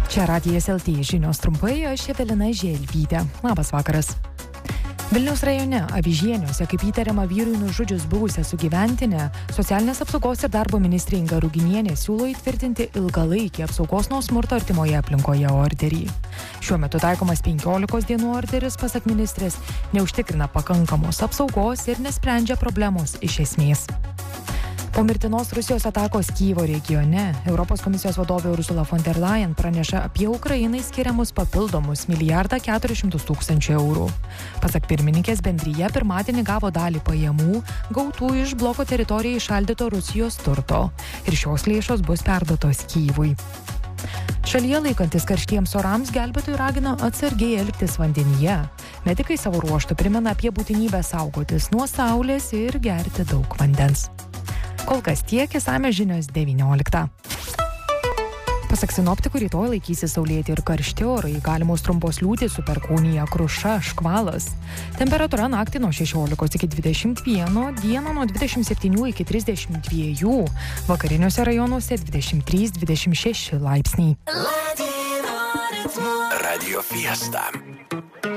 Čia Radijas LT žinios trumpai, aš Evelina Želvytė. Labas vakaras. Vilniaus rajone Avižieniuose, kaip įtariama vyrui nužudžius buvusią sugyventinę, socialinės apsaugos ir darbo ministrė Inga Ruginienė siūlo įtvirtinti ilgalaikį apsaugos nuo smurto artimoje aplinkoje orderį. Šiuo metu taikomas 15 dienų orderis, pasak ministrės, neužtikrina pakankamos apsaugos ir nesprendžia problemos iš esmės. Po mirtinos Rusijos atakos Kyjivo regione, Europos komisijos vadovė Ursula von der Leyen praneša apie Ukrainai skiriamus papildomus 1,4 milijardo eurų. Pasak pirmininkės, bendryje pirmadienį gavo dalį pajamų, gautų iš bloko teritorijoje įšaldyto Rusijos turto, ir šios lėšos bus perduotos Kyjivui. Šalyje laikantis karštiems orams, gelbėtojai ragina atsargiai elgtis vandenyje. Medikai savo ruožtu primena apie būtinybę saugotis nuo saulės ir gerti daug vandens. Kol kas tiek, išsamios žinios 19. Pasak sinoptikų, rytoj laikysis saulėti ir karšti orai, galimos trumpos liūtys su perkūnija, kruša, škvalas. Temperatūra naktį nuo 16 iki 21, dieną nuo 27 iki 32, vakariniuose rajonuose 23-26 laipsniai. Radio Fiesta.